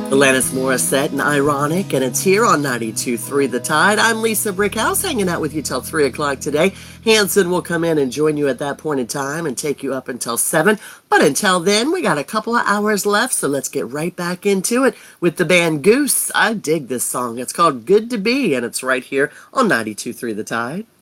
Alanis Morissette and Ironic, and it's here on 92.3 The Tide. I'm Lisa Brickhouse, hanging out with you till 3 o'clock today. Hanson will come in and join you at that point in time and take you up until 7. But until then, we got a couple of hours left, so let's get right back into it with the band Goose. I dig this song. It's called Good to Be, and it's right here on 92.3 The Tide.